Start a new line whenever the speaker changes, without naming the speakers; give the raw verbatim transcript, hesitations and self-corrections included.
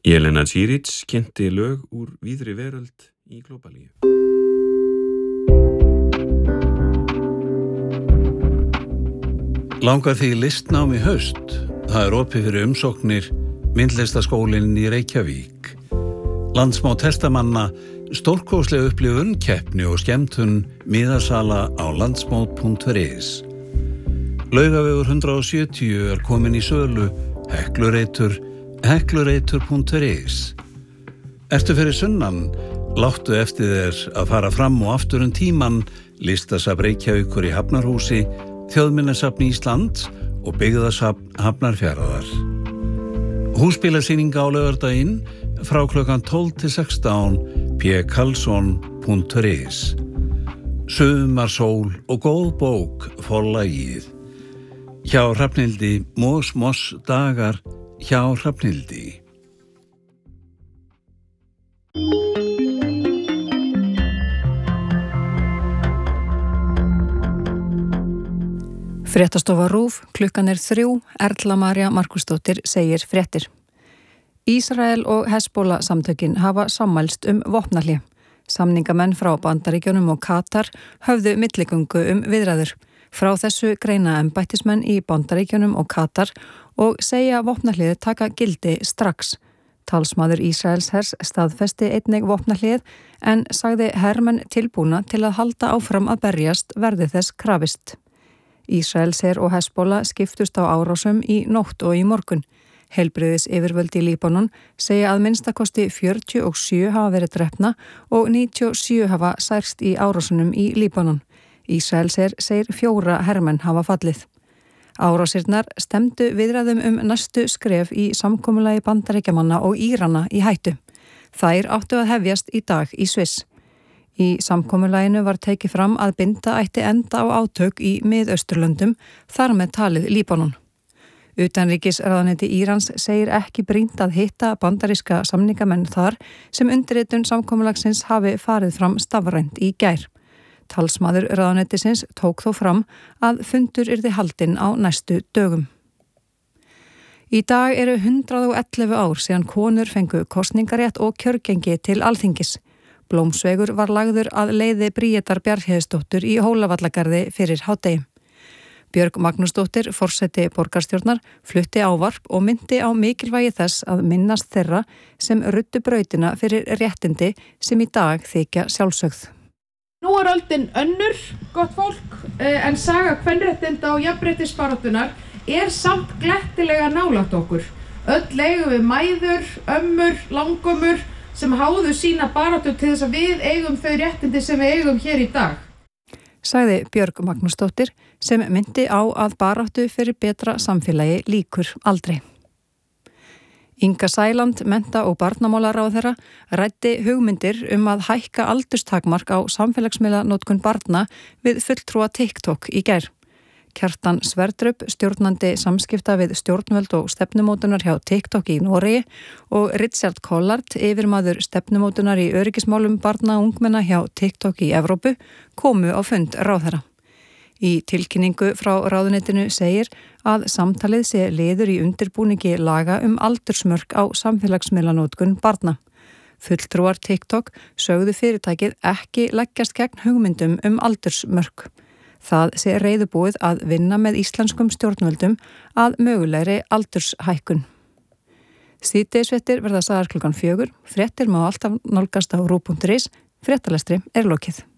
Jelena Čirić kynnti lög úr víðri veröld í Glóbalíu.
Langar því listnám í haust? Það er opið fyrir umsóknir Myndlistaskólinn í Reykjavík. Landsmót hestamanna, stórkostleg upplifun, keppni og skemmtun, miðasala á landsmót punktur is. Laugavegur hundrað og sjötíu er komin í sölu, Heklureitur, heklureitur punktur is. Ertu fyrir sunnan, láttu eftir þér að fara fram og aftur um tíman, listasafn Reykjavíkur í Hafnarhúsi, Þjóðminjasafn Íslands og byggðasafn Hafnarfjarðar. Húsbílasýning á laugardaginn frá klukkan tólf til sextán, p karlsson punktur is. Sumarsól og góð bók forlagið. Hjá Hrafnhildi, Mós Mós dagar hjá Hrafnhildi.
Fréttastofa RÚV, klukkan er þrjú, Erla María Markusdóttir segir fréttir. Ísrael og Hezbollah samtökin hafa sammælst um vopnahlé. Samningamenn frá Bandaríkjunum og Katar höfðu milligöngu um viðræður. Frá þessu greina embættismenn í Bandaríkjunum og Katar og segja vopnahléð taka gildi strax. Talsmaður Ísraels hers staðfesti einnig vopnahléð en sagði hermenn tilbúna til að halda áfram að berjast verði þess krafist. Ísraels her og Hezbollah skiptust á árásum í nótt og í morgun. Heilbrigðis yfirvöld í Líbanon segja að minnstakosti fjörutíu og sjö hafa verið drepna og níutíu og sjö hafa særst í árásunum í Líbanon. Ísraels her segir fjóra hermenn hafa fallið. Árásirnar stemdu viðræðum um næstu skref í samkomulagi Bandaríkjamanna og Írana í hættu. Þær áttu að hefjast í dag í Sviss. Í samkomulaginu var tekið fram að binda ætti enda á átök í Mið-Austurlöndum, þar með talið Líbanon. Utanríkisráðuneyti Írans segir ekki brýnt að hitta bandaríska samningamenn þar sem undirritun samkomulagsins hafi farið fram stafrænt í gær. Talsmaður ráðuneytisins tók þó fram að fundur yrði haldinn á næstu dögum. Í dag eru hundrað og ellefu ár síðan konur fengu kosningarétt og kjörgengi til Alþingis. Blómsvegur var lagður að leiði Bríetar Bjarnhéðinsdóttur í Hólavallagarði fyrir hádegi. Björg Magnúsdóttir, forseti borgarstjórnar, flutti ávarp og myndi á mikilvægi þess að minnast þeirra sem ruddu brautina fyrir réttindi sem í dag þykja sjálfsögð.
Nú er öldin önnur, gott fólk, en saga kvenréttinda og jafnréttisbaráttunnar er samt glettilega nálægt okkur. Öll eigum við mæður, ömmur, langömmur sem háðu sína baráttu til þess að við eigum þau réttindi sem við eigum hér í dag.
Sagði Björg Magnúsdóttir sem myndi á að baráttu fyrir betra samfélagi líkur aldrei. Inga Sæland, mennta- og barnamálaráðherra, ræddi hugmyndir um að hækka aldurstakmark á samfélagsmiðlanotkun barna við fulltrúa TikTok í gær. Kjartan Sverdrup, stjórnandi samskipta við stjórnvöld og stefnumótunar hjá TikTok í Noregi og Richard Collard, yfirmaður stefnumótunar í öryggismálum barna og ungmenna hjá TikTok í Evrópu, komu á fund ráðherra. Í tilkynningu frá ráðuneytinu segir að samtalið sé liður í undirbúningi laga um aldursmörk á samfélagsmiðlanotkun barna. Fulltrúar TikTok sögðu fyrirtækið ekki leggjast gegn hugmyndum um aldursmörk. Það sé reiðubúið að vinna með íslenskum stjórnvöldum að mögulegri aldurshækkun. Síðdegisfréttir verða sagðar klukkan fjögur, fréttir má alltaf nálgast á rúv punktur is, fréttalestri er lokið.